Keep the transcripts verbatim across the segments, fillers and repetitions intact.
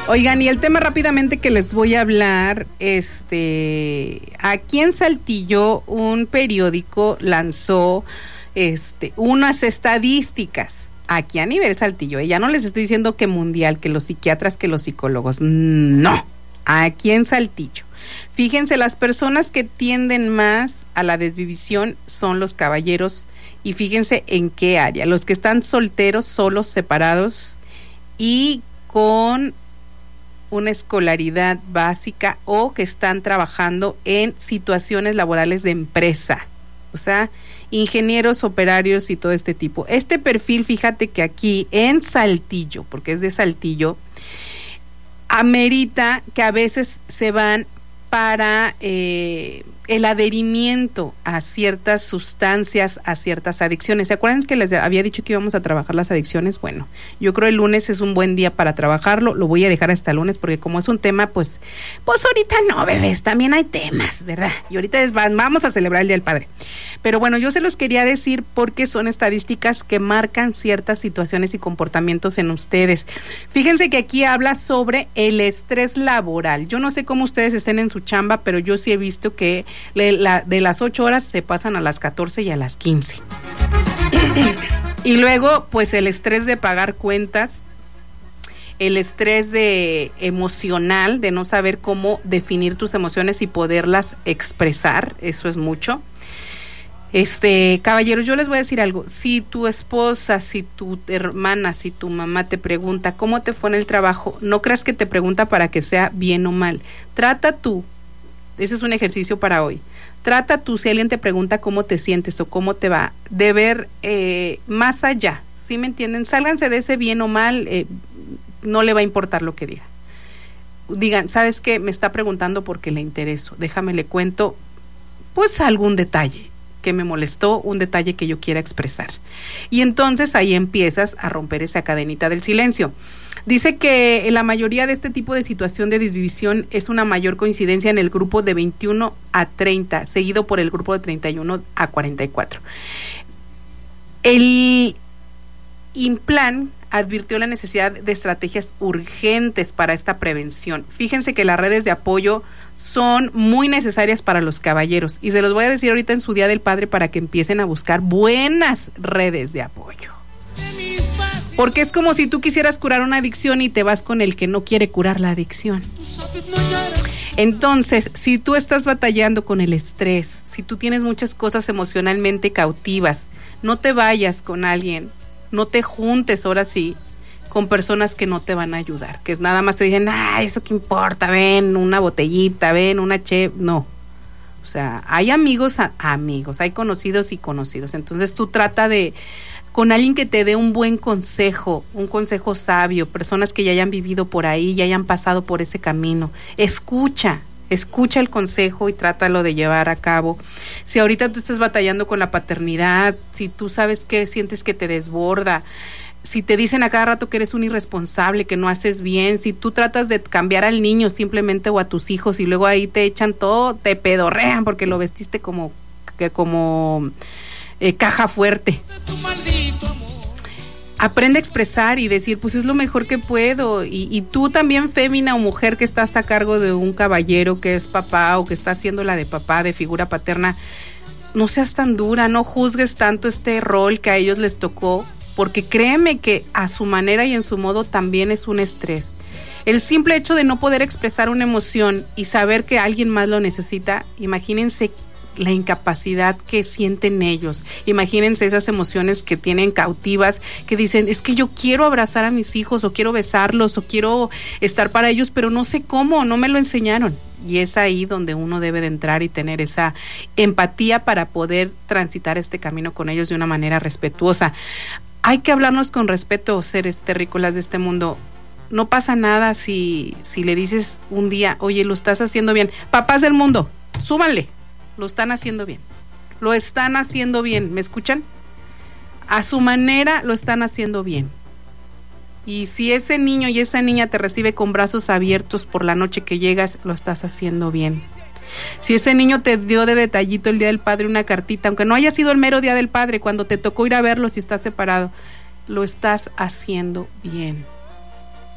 Oigan, y el tema rápidamente que les voy a hablar, este, aquí en Saltillo un periódico lanzó este, unas estadísticas, aquí a nivel Saltillo, ya no les estoy diciendo que mundial, que los psiquiatras, que los psicólogos, no, aquí en Saltillo. Fíjense, las personas que tienden más a la desvivisión son los caballeros, y fíjense en qué área, los que están solteros, solos, separados y con una escolaridad básica o que están trabajando en situaciones laborales de empresa, o sea, ingenieros, operarios y todo este tipo. Este perfil, fíjate que aquí en Saltillo, porque es de Saltillo, amerita que a veces se van para eh, el adherimiento a ciertas sustancias, a ciertas adicciones. ¿Se acuerdan que les había dicho que íbamos a trabajar las adicciones? Bueno, yo creo el lunes es un buen día para trabajarlo, lo voy a dejar hasta el lunes porque como es un tema, pues, pues ahorita no, bebés, también hay temas, ¿verdad? Y ahorita es, vamos a celebrar el Día del Padre. Pero bueno, yo se los quería decir porque son estadísticas que marcan ciertas situaciones y comportamientos en ustedes. Fíjense que aquí habla sobre el estrés laboral. Yo no sé cómo ustedes estén en su chamba, pero yo sí he visto que le, la, de las ocho horas se pasan a las catorce y a las quince. Y luego, pues el estrés de pagar cuentas, el estrés de emocional, de no saber cómo definir tus emociones y poderlas expresar, eso es mucho. Este, caballeros, yo les voy a decir algo, si tu esposa, si tu hermana, si tu mamá te pregunta cómo te fue en el trabajo, no creas que te pregunta para que sea bien o mal, trata tú, ese es un ejercicio para hoy, trata tú, si alguien te pregunta cómo te sientes o cómo te va, de ver eh, más allá, ¿sí me entienden? Sálganse de ese bien o mal, eh, no le va a importar lo que diga, digan, ¿sabes qué? Me está preguntando porque le intereso, déjame le cuento, pues algún detalle que me molestó, un detalle que yo quiera expresar. Y entonces ahí empiezas a romper esa cadenita del silencio. Dice que la mayoría de este tipo de situación de desvivisión es una mayor coincidencia en el grupo de veintiuno a treinta, seguido por el grupo de treinta y uno a cuarenta y cuatro. El INPLAN advirtió la necesidad de estrategias urgentes para esta prevención. Fíjense que las redes de apoyo son muy necesarias para los caballeros y se los voy a decir ahorita en su Día del Padre para que empiecen a buscar buenas redes de apoyo. Porque es como si tú quisieras curar una adicción y te vas con el que no quiere curar la adicción. Entonces, si tú estás batallando con el estrés, si tú tienes muchas cosas emocionalmente cautivas, no te vayas con alguien, no te juntes ahora sí con personas que no te van a ayudar, que nada más te dicen, ah, eso qué importa, ven una botellita, ven una che, no. O sea, hay amigos, a, amigos, hay conocidos y conocidos. Entonces tú trata de, con alguien que te dé un buen consejo, un consejo sabio, personas que ya hayan vivido por ahí, ya hayan pasado por ese camino. Escucha, escucha el consejo y trátalo de llevar a cabo. Si ahorita tú estás batallando con la paternidad, si tú sabes que sientes que te desborda, si te dicen a cada rato que eres un irresponsable, que no haces bien, si tú tratas de cambiar al niño simplemente o a tus hijos y luego ahí te echan todo, te pedorrean porque lo vestiste como, que como eh, caja fuerte. Aprende a expresar y decir, pues es lo mejor que puedo. Y, y tú también, fémina o mujer que estás a cargo de un caballero que es papá o que está haciendo la de papá, de figura paterna, no seas tan dura, no juzgues tanto este rol que a ellos les tocó, porque créeme que a su manera y en su modo también es un estrés. El simple hecho de no poder expresar una emoción y saber que alguien más lo necesita, imagínense la incapacidad que sienten ellos. Imagínense esas emociones que tienen cautivas, que dicen, es que yo quiero abrazar a mis hijos, o quiero besarlos, o quiero estar para ellos, pero no sé cómo, no me lo enseñaron. Y es ahí donde uno debe de entrar y tener esa empatía para poder transitar este camino con ellos de una manera respetuosa. Hay que hablarnos con respeto, seres terrícolas de este mundo. No pasa nada si, si le dices un día, oye, lo estás haciendo bien. Papás del mundo, súbanle, lo están haciendo bien. Lo están haciendo bien, ¿me escuchan? A su manera lo están haciendo bien. Y si ese niño y esa niña te recibe con brazos abiertos por la noche que llegas, lo estás haciendo bien. Si ese niño te dio de detallito el Día del Padre una cartita, aunque no haya sido el mero Día del Padre, cuando te tocó ir a verlo si estás separado, lo estás haciendo bien.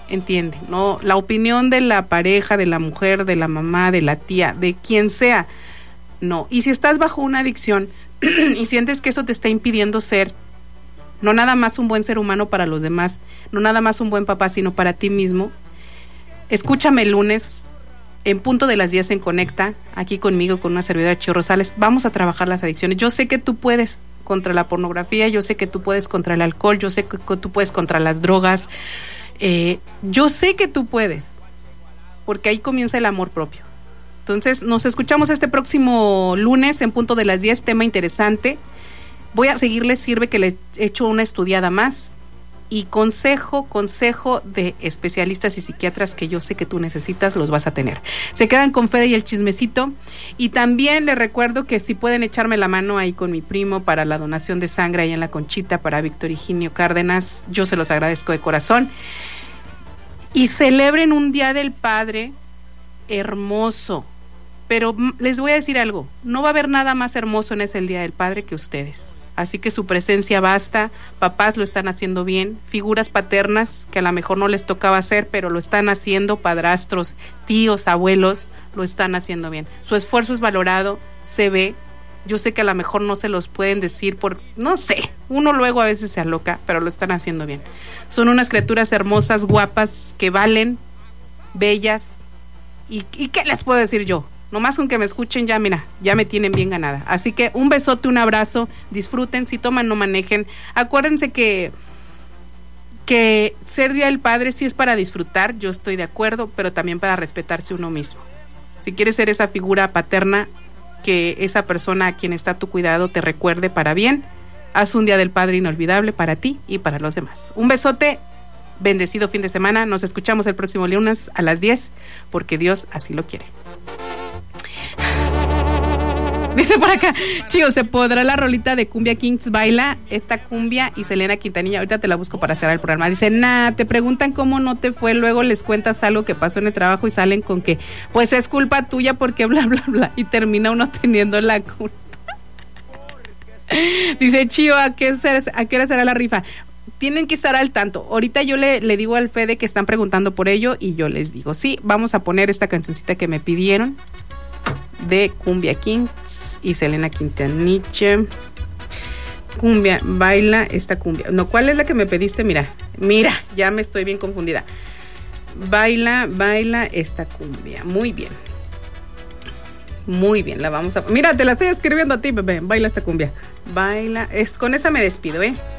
entiende, no, la opinión de la pareja, de la mujer, de la mamá, de la tía, de quien sea, no. Y si estás bajo una adicción y sientes que eso te está impidiendo ser no nada más un buen ser humano para los demás, no nada más un buen papá, sino para ti mismo, escúchame el lunes en punto de las diez en Conecta, aquí conmigo, con una servidora Chio Rosales. Vamos a trabajar las adicciones. Yo sé que tú puedes contra la pornografía, yo sé que tú puedes contra el alcohol, yo sé que tú puedes contra las drogas, eh, yo sé que tú puedes, porque ahí comienza el amor propio. Entonces, nos escuchamos este próximo lunes en punto de las diez, tema interesante. Voy a seguirles, sirve que les he hecho una estudiada más. Y consejo, consejo de especialistas y psiquiatras que yo sé que tú necesitas, los vas a tener. Se quedan con Fede y el chismecito. Y también les recuerdo que si pueden echarme la mano ahí con mi primo para la donación de sangre ahí en La Conchita para Víctor Higinio Cárdenas, yo se los agradezco de corazón. Y celebren un Día del Padre hermoso. Pero les voy a decir algo, no va a haber nada más hermoso en ese Día del Padre que ustedes. Así que su presencia basta, papás lo están haciendo bien, figuras paternas que a lo mejor no les tocaba hacer, pero lo están haciendo, padrastros, tíos, abuelos, lo están haciendo bien. Su esfuerzo es valorado, se ve, yo sé que a lo mejor no se los pueden decir por, no sé, uno luego a veces se aloca, pero lo están haciendo bien. Son unas criaturas hermosas, guapas, que valen, bellas, y, ¿y qué les puedo decir yo? Nomás con que me escuchen ya, mira, ya me tienen bien ganada. Así que un besote, un abrazo, disfruten, si toman no manejen. Acuérdense que, que ser Día del Padre sí es para disfrutar, yo estoy de acuerdo, pero también para respetarse uno mismo. Si quieres ser esa figura paterna, que esa persona a quien está a tu cuidado te recuerde para bien, haz un Día del Padre inolvidable para ti y para los demás. Un besote, bendecido fin de semana, nos escuchamos el próximo lunes a las diez, porque Dios así lo quiere. Dice por acá, Chío, ¿se podrá la rolita de Cumbia Kings baila? Esta cumbia y Selena Quintanilla, ahorita te la busco para cerrar el programa. Dice, nah, te preguntan cómo no te fue, luego les cuentas algo que pasó en el trabajo y salen con que, pues es culpa tuya porque bla, bla, bla, y termina uno teniendo la culpa. Dice, Chío, ¿a qué, ¿a qué hora será la rifa? Tienen que estar al tanto. Ahorita yo le, le digo al Fede que están preguntando por ello y yo les digo, sí, vamos a poner esta cancioncita que me pidieron de Cumbia Kings y Selena Quintanilla. Cumbia, baila esta cumbia. No, ¿cuál es la que me pediste? Mira, mira, ya me estoy bien confundida. Baila, baila esta cumbia. Muy bien. Muy bien, la vamos a... Mira, te la estoy escribiendo a ti, bebé. Baila esta cumbia. Baila, es, con esa me despido, ¿eh?